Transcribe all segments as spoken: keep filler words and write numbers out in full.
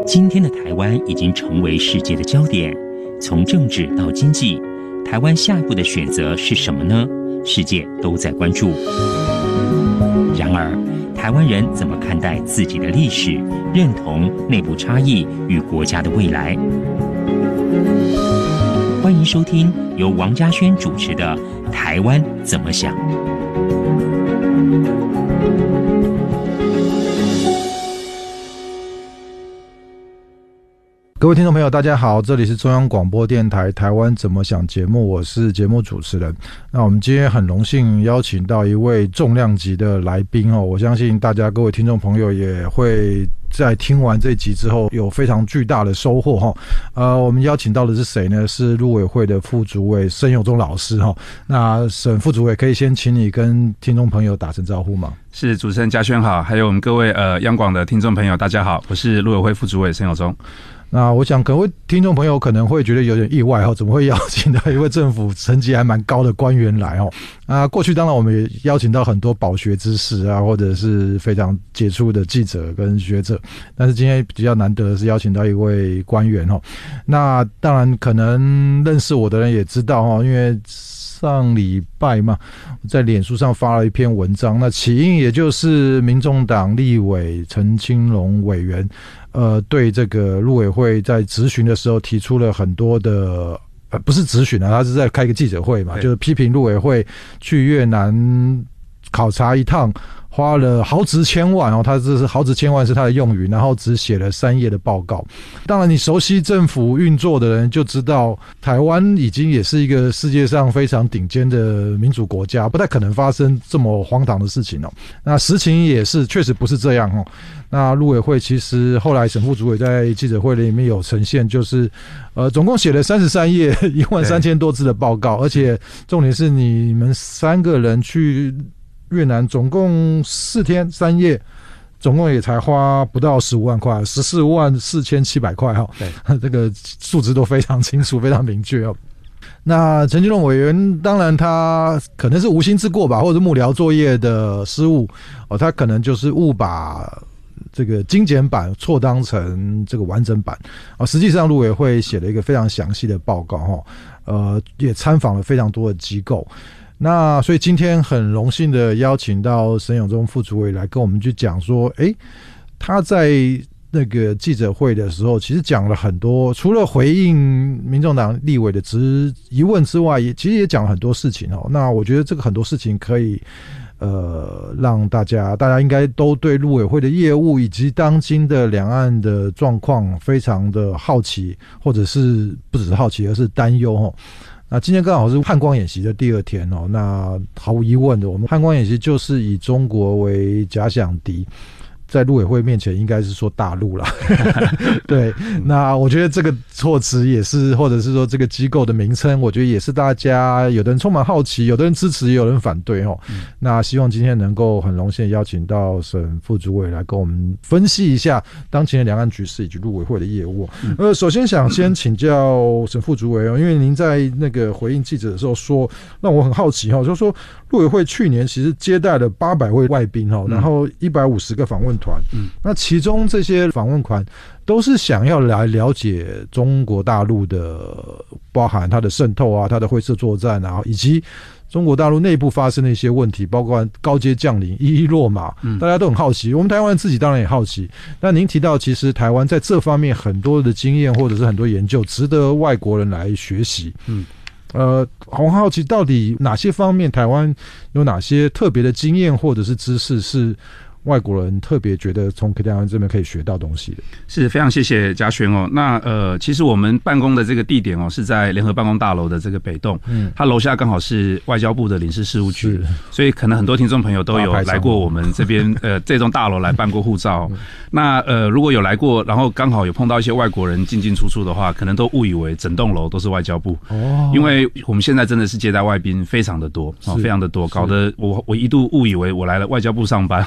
今天的台湾已经成为世界的焦点，从政治到经济，台湾下一步的选择是什么呢？世界都在关注。然而，台湾人怎么看待自己的历史、认同、内部差异与国家的未来？欢迎收听由王嘉轩主持的《台湾怎么想》。 各位听众朋友大家好，这里是中央广播电台台湾怎么想节目，我是节目主持人。那我们今天很荣幸邀请到一位重量级的来宾哦，我相信大家各位听众朋友也会在听完这集之后有非常巨大的收获哈。呃，我们邀请到的是谁呢？是陆委会的副主委沈永忠老师哈。那沈副主委可以先请你跟听众朋友打声招呼吗？ 是，主持人嘉轩好，还有我们各位呃央广的听众朋友大家好，我是陆委会副主委沈永忠。 那我想各位听众朋友可能会觉得有点意外哦，怎么会邀请到一位政府层级还蛮高的官员来哦？啊，过去当然我们也邀请到很多饱学之士啊，或者是非常杰出的记者跟学者，但是今天比较难得的是邀请到一位官员哦。那当然可能认识我的人也知道哦，因为上礼拜嘛，在脸书上发了一篇文章，那起因也就是民众党立委陈清龙委员呃，对这个陆委会在质询的时候提出了很多的，呃，不是质询啊，他是在开一个记者会嘛，就是批评陆委会去越南考察一趟，花了豪值千万哦，他这是豪值千万是他的用语，然后只写了三页的报告。当然，你熟悉政府运作的人就知道，台湾已经也是一个世界上非常顶尖的民主国家，不太可能发生这么荒唐的事情哦。那实情也是，确实不是这样哦。那陆委会其实后来沈副主委在记者会里面有呈现，就是呃，总共写了三十三页，一万三千多字的报告，而且重点是你们三个人去越南总共四天三夜，总共也才花不到十五万块，十四万四千七百块哈。对，这个数字都非常清楚，非常明确哦。那陈清龙委员当然他可能是无心之过吧，或者是幕僚作业的失误哦，他可能就是误把这个精简版错当成这个完整版啊。实际上陆委会写了一个非常详细的报告哈，呃，也参访了非常多的机构。那所以今天很荣幸的邀请到沈永忠副主委来跟我们去讲说，诶，他在那个记者会的时候，其实讲了很多，除了回应民众党立委的质疑问之外，也其实也讲了很多事情哦。那我觉得这个很多事情可以，呃，让大家大家应该都对陆委会的业务以及当今的两岸的状况非常的好奇，或者是不只是好奇，而是担忧哦。那今天刚好是汉光演习的第二天哦，那毫无疑问的，我们汉光演习就是以中国为假想敌，在陆委会面前应该是说大陆啦。对，那我觉得这个措辞也是，或者是说这个机构的名称，我觉得也是大家有的人充满好奇，有的人支持，也有人反对哦。嗯、那希望今天能够很荣幸邀请到沈副主委来跟我们分析一下当前的两岸局势以及陆委会的业务。嗯、呃，首先想先请教沈副主委哦，因为您在那个回应记者的时候说，让我很好奇哈，就是说陆委会去年其实接待了八百位外宾哦，然后一百五十个访问团，嗯，那其中这些访问团都是想要来了解中国大陆的，包含它的渗透啊、它的灰色作战啊，以及中国大陆内部发生的一些问题，包括高阶将领一一落马，大家都很好奇。我们台湾人自己当然也好奇。但您提到，其实台湾在这方面很多的经验或者是很多研究，值得外国人来学习。嗯。呃，很好奇，到底哪些方面台湾有哪些特别的经验或者是知识是外国人特别觉得从台湾这边可以学到东西的？ 是，非常谢谢嘉轩哦。那呃，其实我们办公的这个地点哦，是在联合办公大楼的这个北栋，嗯，它楼下刚好是外交部的领事事务局，所以可能很多听众朋友都有来过我们这边呃这栋大楼来办过护照、哦。那呃，如果有来过，然后刚好有碰到一些外国人进进出出的话，可能都误以为整栋楼都是外交部哦，因为我们现在真的是接待外宾非常的多，哦，非常的多，搞得我我一度误以为我来了外交部上班，不是。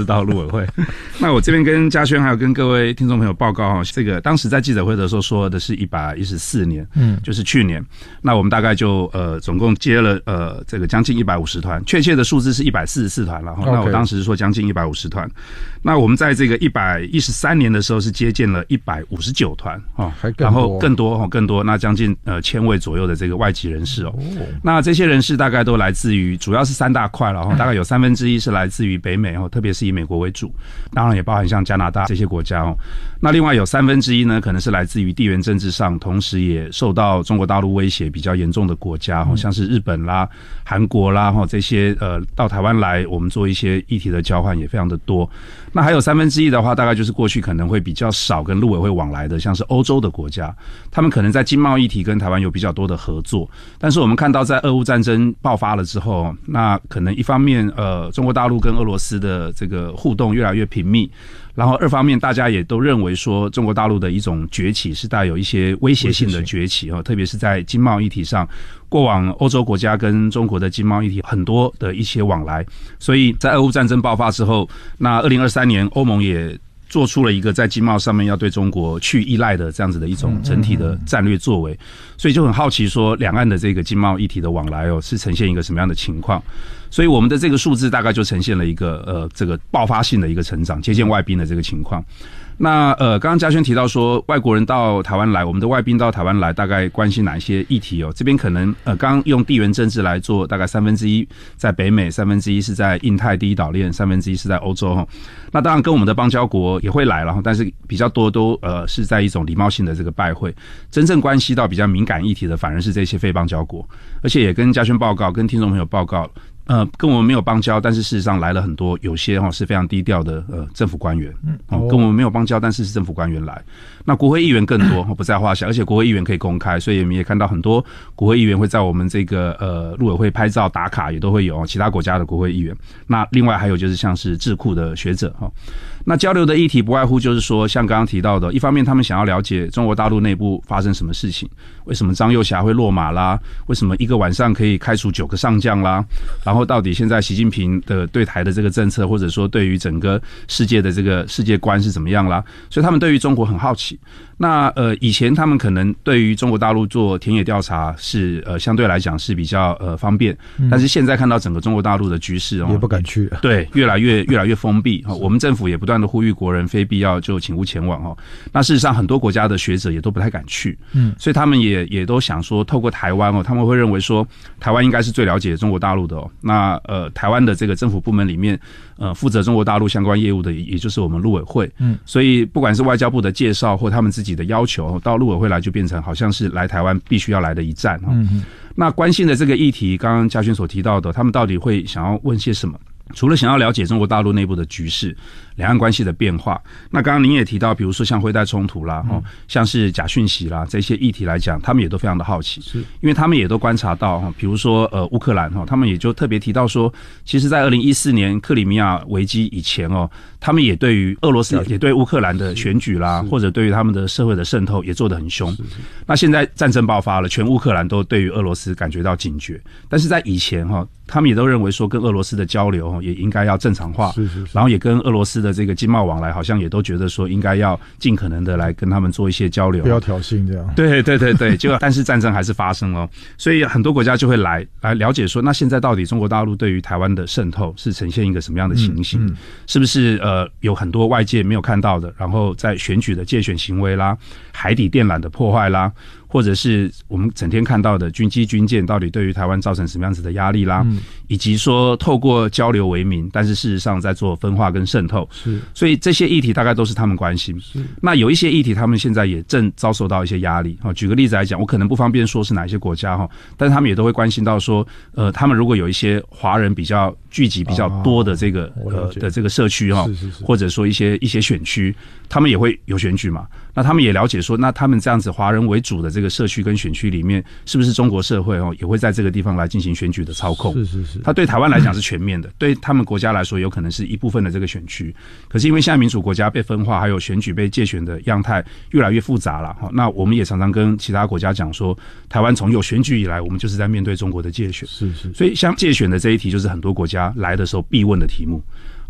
是到陆委会。那我这边跟嘉轩还有跟各位听众朋友报告哈，这个当时在记者会的时候说的是一百一十四年，嗯，就是去年。那我们大概就呃总共接了呃这个将近一百五十团，确切的数字是一百四十四团了哈。那我当时是说将近一百五十团。那我们在这个一百一十三年的时候是接见了一百五十九团哦，然后更多哈更多，那将近呃千位左右的这个外籍人士哦。那这些人士大概都来自于主要是三大块了哈，大概有三分之一是来自于北美哦，特别是以美国为主，当然也包含像加拿大这些国家哦。那另外有三分之一呢，可能是来自于地缘政治上，同时也受到中国大陆威胁比较严重的国家哦，像是日本啦、韩国啦哈这些呃到台湾来，我们做一些议题的交换也非常的多。那还有三分之一的话，大概就是过去可能会比较少跟陆委会往来的，像是欧洲的国家，他们可能在经贸议题跟台湾有比较多的合作。但是我们看到在俄乌战争爆发了之后，那可能一方面呃中国大陆跟俄罗斯的这个互动越来越频密，然后二方面大家也都认为说中国大陆的一种崛起是带有一些威胁性的崛起，特别是在经贸议题上，过往欧洲国家跟中国的经贸议题很多的一些往来，所以在俄乌战争爆发之后，那二零二三年欧盟也做出了一个在经贸上面要对中国去依赖的这样子的一种整体的战略作为，所以就很好奇说两岸的这个经贸议题的往来哦是呈现一个什么样的情况。所以我们的这个数字大概就呈现了一个呃这个爆发性的一个成长，接见外宾的这个情况。那呃，刚刚嘉轩提到说，外国人到台湾来，我们的外宾到台湾来，大概关心哪一些议题哦？这边可能呃，刚刚用地缘政治来做，大概三分之一在北美，三分之一是在印太第一岛链，三分之一是在欧洲哈。那当然跟我们的邦交国也会来了，但是比较多都呃是在一种礼貌性的这个拜会，真正关系到比较敏感议题的，反而是这些非邦交国，而且也跟嘉轩报告，跟听众朋友报告。呃，跟我们没有邦交，但是事实上来了很多，有些哈是非常低调的呃政府官员，哦，跟我们没有邦交，但是是政府官员来。那国会议员更多，不在话下，而且国会议员可以公开，所以我们也看到很多国会议员会在我们这个呃陆委会拍照打卡，也都会有其他国家的国会议员。那另外还有就是像是智库的学者哈。那交流的议题不外乎就是说，像刚刚提到的，一方面他们想要了解中国大陆内部发生什么事情，为什么张又侠会落马啦，为什么一个晚上可以开除九个上将啦，然后到底现在习近平的对台的这个政策，或者说对于整个世界的这个世界观是怎么样啦，所以他们对于中国很好奇。那呃，以前他们可能对于中国大陆做田野调查是呃相对来讲是比较呃方便，但是现在看到整个中国大陆的局势哦， 也不敢去了， 对，越来越越来越封闭。我们政府也不断的呼吁国人非必要就请勿前往哦。那事实上很多国家的学者也都不太敢去，嗯，所以他们也也都想说，透过台湾哦，他们会认为说台湾应该是最了解中国大陆的哦。那呃，台湾的这个政府部门里面，呃，负责中国大陆相关业务的，也就是我们陆委会，嗯，所以不管是外交部的介绍或他们自己的要求，到陆委会来就变成好像是来台湾必须要来的一站哦。嗯，那关心的这个议题，刚刚嘉轩所提到的，他们到底会想要问些什么？除了想要了解中国大陆内部的局势、两岸关系的变化，那刚刚您也提到，比如说像灰带冲突啦，嗯、像是假讯息啦这些议题来讲，他们也都非常的好奇，是因为他们也都观察到，比如说呃乌克兰哈，他们也就特别提到说，其实在二零一四年克里米亚危机以前哦，他们也对于俄罗斯也对乌克兰的选举啦，或者对于他们的社会的渗透也做得很凶。那现在战争爆发了，全乌克兰都对于俄罗斯感觉到警觉，但是在以前哈，他们也都认为说跟俄罗斯的交流也应该要正常化，是是是，然后也跟俄罗斯的这个经贸往来，好像也都觉得说应该要尽可能的来跟他们做一些交流， 不要挑衅这样。 对对对对，就但是战争还是发生了，所以很多国家就会来来了解说，那现在到底中国大陆对于台湾的渗透是呈现一个什么样的情形？嗯嗯、是不是呃有很多外界没有看到的，然后在选举的介选行为啦、海底电缆的破坏啦，或者是我们整天看到的军机军舰到底对于台湾造成什么样子的压力啦，嗯、以及说透过交流为名，但是事实上在做分化跟渗透，是，所以这些议题大概都是他们关心。那有一些议题他们现在也正遭受到一些压力。举个例子来讲，我可能不方便说是哪一些国家，但是他们也都会关心到说，呃，他们如果有一些华人比较聚集比较多的这个、啊、呃的这个社区哈，或者说一些一些选区，他们也会有选举嘛。那他们也了解说，那他们这样子华人为主的这个社区跟选区里面，是不是中国社会哦也会在这个地方来进行选举的操控？是是是。他对台湾来讲是全面的，对他们国家来说有可能是一部分的这个选区。可是因为现在民主国家被分化，还有选举被介选的样态越来越复杂了。那我们也常常跟其他国家讲说，台湾从有选举以来，我们就是在面对中国的介选。是是。所以像介选的这一题，就是很多国家来的时候必问的题目。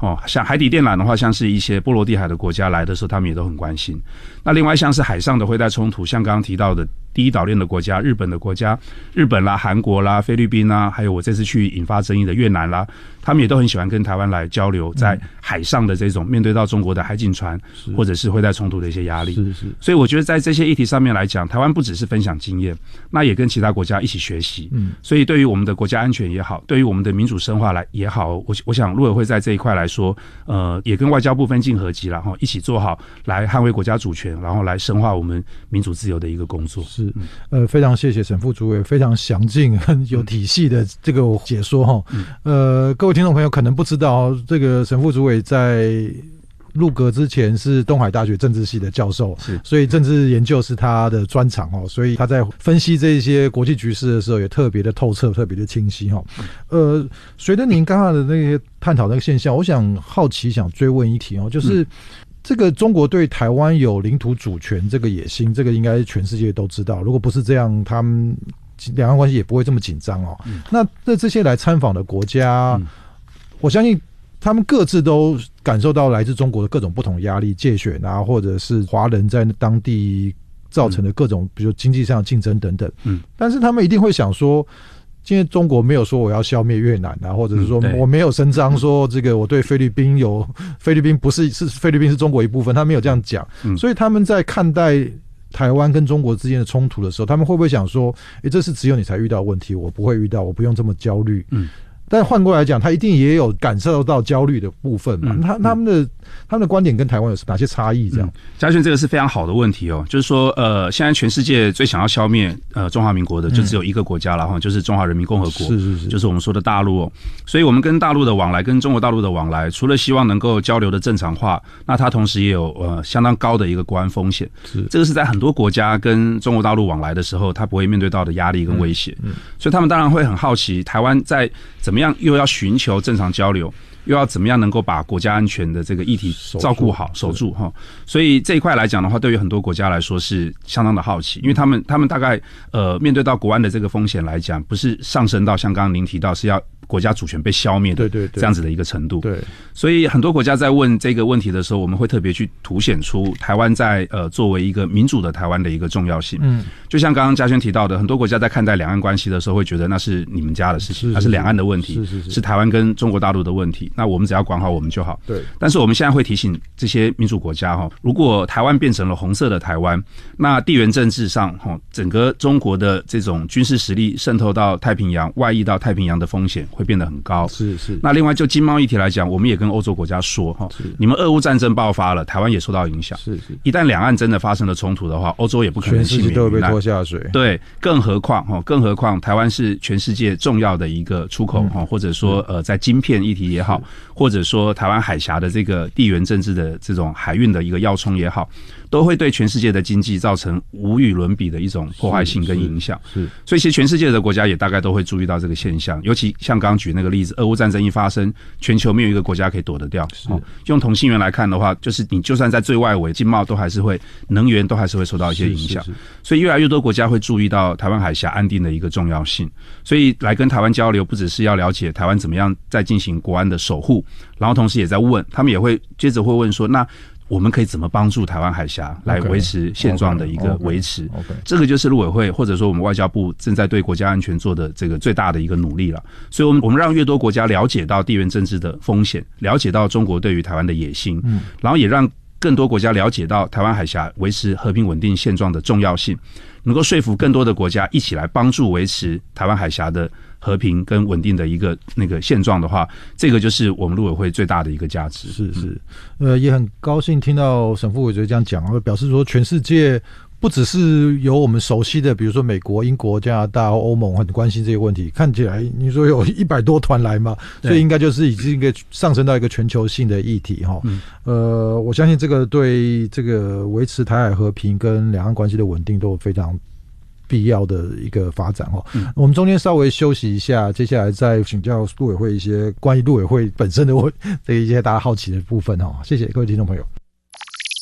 哦，像海底电缆的话，像是一些波罗的海的国家来的时候，他们也都很关心。那另外像是海上的灰带冲突，像刚刚提到的第一岛链的国家，日本的国家，日本啦、韩国啦、菲律宾啦，还有我这次去引发争议的越南啦，他们也都很喜欢跟台湾来交流，在海上的这种面对到中国的海警船或者是灰带冲突的一些压力。 是是。所以我觉得在这些议题上面来讲，台湾不只是分享经验，那也跟其他国家一起学习。嗯。所以对于我们的国家安全也好，对于我们的民主深化来也好，我我想陆委会在这一块来说，呃，也跟外交部分进合集，然后一起做好来捍卫国家主权，然后来深化我们民主自由的一个工作。 是，呃，非常谢谢沈副主委非常详尽、很有体系的这个解说哈。嗯、呃，各位听众朋友可能不知道，这个沈副主委在入阁之前是东海大学政治系的教授，是，所以政治研究是他的专长哦，所以他在分析这些国际局势的时候也特别的透彻，特别的清晰哈。呃，随着您刚刚的那些探讨那个现象，我想好奇想追问一题哦，就是。嗯这个中国对台湾有领土主权这个野心，这个应该全世界都知道。如果不是这样，他们两岸关系也不会这么紧张哦。嗯、那那这些来参访的国家，嗯、我相信他们各自都感受到来自中国的各种不同压力，介选啊，或者是华人在当地造成的各种，比如经济上的竞争等等。嗯，但是他们一定会想说。今天中国没有说我要消灭越南啊，或者是说我没有声张说这个我对菲律宾有菲律宾不是是菲律宾是中国一部分，他没有这样讲，嗯、所以他们在看待台湾跟中国之间的冲突的时候，他们会不会想说，诶，这是只有你才遇到的问题，我不会遇到，我不用这么焦虑。嗯。但换过来讲，他一定也有感受到焦虑的部分嘛？嗯、他他们的他们的观点跟台湾有哪些差异？这样， 嘉轩，这个是非常好的问题哦。就是说，呃，现在全世界最想要消灭呃中华民国的，就只有一个国家了哈，嗯、就是中华人民共和国， 是是是， 就是我们说的大陆哦。所以我们跟大陆的往来，跟中国大陆的往来，除了希望能够交流的正常化，那它同时也有呃相当高的一个国安风险。是，这个是在很多国家跟中国大陆往来的时候，他不会面对到的压力跟威胁。嗯，嗯所以他们当然会很好奇，台湾在怎么样又要寻求求正常交流，又要怎么样能够把国家安全的这个议题照顾好、守住哈？所以这一块来讲的话，对于很多国家来说是相当的好奇，因为他们他们大概呃面对到国安的这个风险来讲，不是上升到像刚刚您提到是要国家主权被消灭的，对对对，这样子的一个程度。对，所以很多国家在问这个问题的时候，我们会特别去凸显出台湾在呃作为一个民主的台湾的一个重要性。嗯，就像刚刚嘉轩提到的，很多国家在看待两岸关系的时候，会觉得那是你们家的事情，那是两岸的问题，是是是，是台湾跟中国大陆的问题。那我们只要管好我们就好。对。但是我们现在会提醒这些民主国家哈，如果台湾变成了红色的台湾，那地缘政治上哈，整个中国的这种军事实力渗透到太平洋、外溢到太平洋的风险会变得很高。是是。那另外就经贸议题来讲，我们也跟欧洲国家说哈，你们俄乌战争爆发了，台湾也受到影响。是是。一旦两岸真的发生了冲突的话，欧洲也不可能幸免于难，全世界都会被拖下水。对，更何况哈，更何况台湾是全世界重要的一个出口哈，嗯、或者说呃，在晶片议题也好，或者说台湾海峡的这个地缘政治的这种海运的一个要冲也好，都会对全世界的经济造成无与伦比的一种破坏性跟影响。是，是是所以其实全世界的国家也大概都会注意到这个现象，尤其像刚刚举那个例子，俄乌战争一发生，全球没有一个国家可以躲得掉。哦、用同心圆来看的话，就是你就算在最外围，经贸都还是会，能源都还是会受到一些影响。是是是所以越来越多国家会注意到台湾海峡安定的一个重要性，所以来跟台湾交流，不只是要了解台湾怎么样在进行国安的守护，然后同时也在问，他们也会接着会问说，那我们可以怎么帮助台湾海峡来维持现状的一个维持 okay, okay, okay. 这个就是陆委会或者说我们外交部正在对国家安全做的这个最大的一个努力了。所以我们我们让越多国家了解到地缘政治的风险，了解到中国对于台湾的野心，嗯，然后也让更多国家了解到台湾海峡维持和平稳定现状的重要性，能够说服更多的国家一起来帮助维持台湾海峡的和平跟稳定的一个那个现状的话，这个就是我们陆委会最大的一个价值。是是， 呃，也很高兴听到沈副委员这样讲，表示说全世界不只是有我们熟悉的，比如说美国、英国、加拿大、欧盟很关心这个问题。看起来你说有一百多团来嘛，所以应该就是已经一个上升到一个全球性的议题哈。嗯、呃，我相信这个对这个维持台海和平跟两岸关系的稳定都有非常必要的一个发展哈。嗯、我们中间稍微休息一下，接下来再请教陆委会一些关于陆委会本身的这一些大家好奇的部分哈。谢谢各位听众朋友。